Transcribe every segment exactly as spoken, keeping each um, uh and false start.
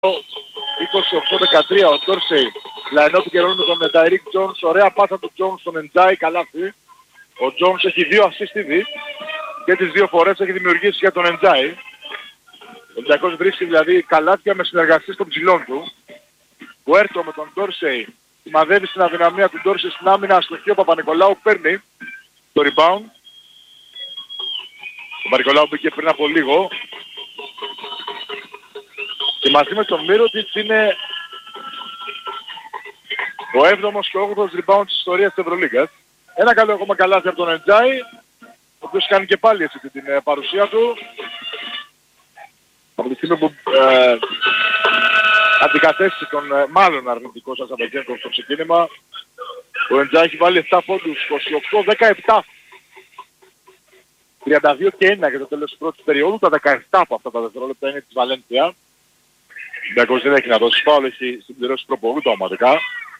είκοσι οκτώ δεκατρία ο Ντόρσεϊ. Λαϊνό επικαιρώνει με τον Τάιρικ Τζόνς. Ωραία πάσα του Τζόνς στον Εντζάι. Καλάθι. Ο Τζόνς έχει δύο assist ήδη. Και τις δύο φορές έχει δημιουργήσει για τον Εντζάι. Ο Ολυμπιακός βρίσκει δηλαδή καλάθια με συνεργασίες των ψηλών του. Πουέρτο με τον Ντόρσεϊ. Σημαδεύει στην αδυναμία του Ντόρσεϊ στην άμυνα. Αστοχή ο Παπα-Νικολάου παίρνει το rebound. Ο Παπα-Νικολάου μπήκε πριν από λίγο. Και μαζί με τον Μύρωτιτς είναι ο έβδομος και ο όγδοος rebound της ιστορίας της Ευρωλίγκας. Ένα καλό ακόμα καλάθι από τον Εντζάι, ο οποίος κάνει και πάλι έτσι την ε, παρουσία του. Από τη στιγμή που ε, αντικατέστησε τον ε, μάλλον αρνητικό Σασαβαγγένκο στο ξεκίνημα, ο Εντζάι έχει βάλει επτά πόντους, είκοσι οκτώ δεκαεπτά. τριάντα δύο και ένα για το τέλος της πρώτης περίοδου, τα δεκαεπτά από αυτά τα δευτερόλεπτα είναι της Βαλένθια. Ο Ολυμπιακός δεν έχει να δώσει φάουλ, έχει συμπληρώσει προπολού τα ομαδικά.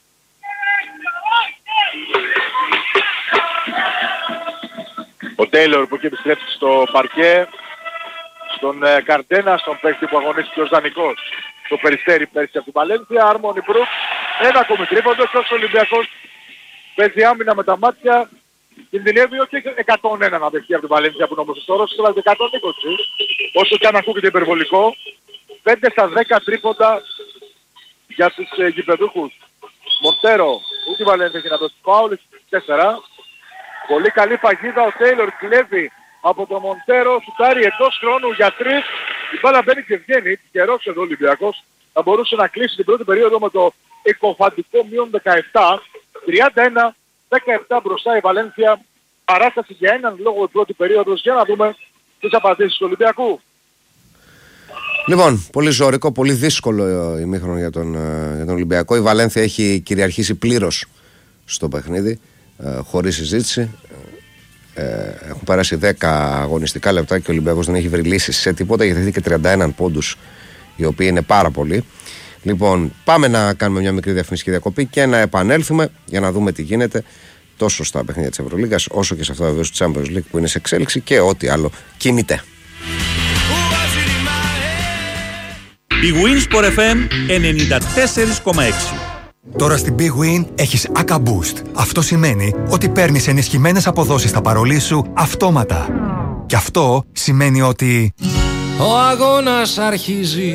Ο Τέιλορ που έχει επιστρέψει στο παρκέ, στον ε, Καρντένα, στον παίκτη που αγωνίστηκε ως δανεικός. Το Περιστέρι πέρσι από την Βαλένθια, Άρμονι Μπρουκ, ένα ακόμη τρίποντο, και ο Ολυμπιακός παίζει άμυνα με τα μάτια. Κινδυνεύει όχι εκατόν ένα να δεχτεί από την Βαλένθια που είναι όμως ο Όρος, αλλά εκατόν είκοσι. Όσο και αν ακούγεται υπερβολικό, πέντε στα δέκα τρίποντα για τους ε, γηπεδούχους. Μοντέρο, ούτε η Βαλένθια έχει να δώσει φάουλ, τέσσερα. Πολύ καλή παγίδα, ο Τέιλορ κλέβει από τον Μοντέρο, σουτάρει εντός χρόνου για τρεις. Η μπάλα μπαίνει και βγαίνει, καιρός εδώ ο Ολυμπιακός. Θα μπορούσε να κλείσει την πρώτη περίοδο με το εκοφαντικό μείον δεκαεπτά. τριάντα ένα δεκαεπτά μπροστά η Βαλένθια. Παράσταση για έναν λόγο η πρώτη περίοδος. Για να δούμε τις απαντήσεις του Ολυμπιακού. Λοιπόν, πολύ ζώρικο, πολύ δύσκολο ημίχρονο για τον, για τον Ολυμπιακό. Η Βαλένθια έχει κυριαρχήσει πλήρως στο παιχνίδι, ε, χωρίς συζήτηση. Ε, έχουν περάσει δέκα αγωνιστικά λεπτά και ο Ολυμπιακός δεν έχει βρει λύσεις σε τίποτα, γιατί έχει και τριάντα ένα πόντους, οι οποίοι είναι πάρα πολλοί. Λοιπόν, πάμε να κάνουμε μια μικρή διαφημιστική διακοπή και να επανέλθουμε για να δούμε τι γίνεται τόσο στα παιχνίδια της Ευρωλίγκας, όσο και σε αυτά βεβαίως του Champions League που είναι σε εξέλιξη και ό,τι άλλο κινείται. Η Winsport εφ εμ ενενήντα τέσσερα κόμμα έξι. Τώρα στην Big Win έχεις Aka Boost. Αυτό σημαίνει ότι παίρνεις ενισχυμένες αποδόσεις στα παρολί σου αυτόματα. Και αυτό σημαίνει ότι ο αγώνας αρχίζει.